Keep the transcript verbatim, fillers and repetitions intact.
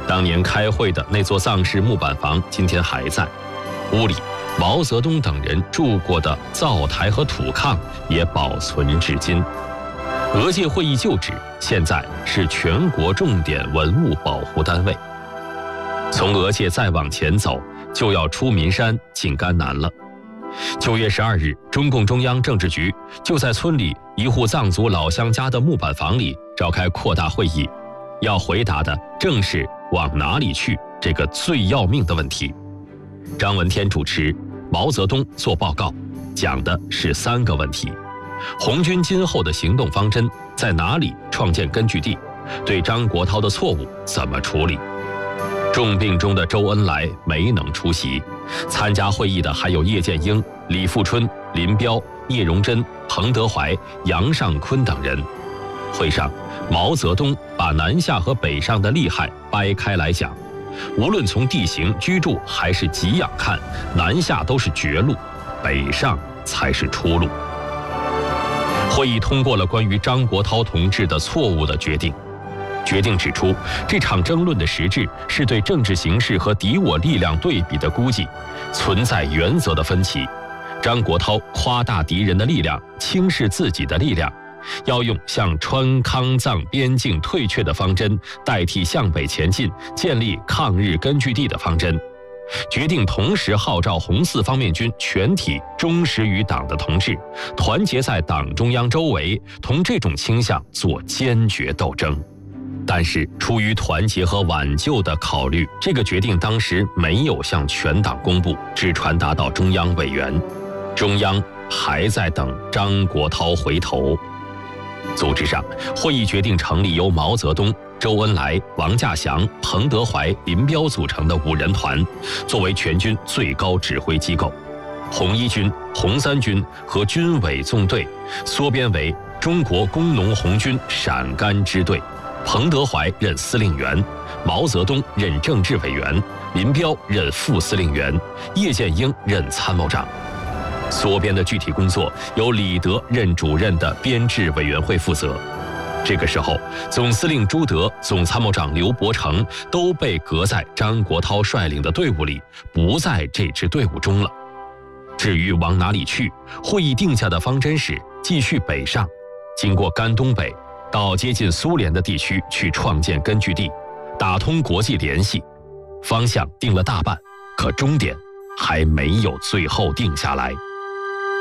当年开会的那座藏式木板房今天还在，屋里毛泽东等人住过的灶台和土炕也保存至今。俄界会议旧址现在是全国重点文物保护单位。从俄界再往前走，就要出岷山进甘南了。九月十二日，中共中央政治局就在村里一户藏族老乡家的木板房里召开扩大会议，要回答的正是往哪里去这个最要命的问题。张闻天主持，毛泽东做报告，讲的是三个问题：红军今后的行动方针，在哪里创建根据地，对张国焘的错误怎么处理。重病中的周恩来没能出席，参加会议的还有叶剑英、李富春、林彪、聂荣臻、彭德怀、杨尚昆等人。会上，毛泽东把南下和北上的利害掰开来讲，无论从地形、居住还是给养看，南下都是绝路，北上才是出路。会议通过了关于张国焘同志的错误的决定。决定指出，这场争论的实质是对政治形势和敌我力量对比的估计，存在原则的分歧。张国焘夸大敌人的力量，轻视自己的力量，要用向川康藏边境退却的方针代替向北前进、建立抗日根据地的方针。决定同时号召红四方面军全体忠实于党的同志，团结在党中央周围，同这种倾向做坚决斗争。但是出于团结和挽救的考虑，这个决定当时没有向全党公布，只传达到中央委员。中央还在等张国焘回头。组织上，会议决定成立由毛泽东、周恩来、王稼祥、彭德怀、林彪组成的五人团，作为全军最高指挥机构。红一军、红三军和军委纵队缩编为中国工农红军陕甘支队。彭德怀任司令员，毛泽东任政治委员，林彪任副司令员，叶剑英任参谋长。缩编的具体工作由李德任主任的编制委员会负责。这个时候，总司令朱德、总参谋长刘伯承都被革在张国焘率领的队伍里，不在这支队伍中了。至于往哪里去，会议定下的方针是继续北上，经过甘东北，到接近苏联的地区去创建根据地，打通国际联系。方向定了大半，可终点还没有最后定下来。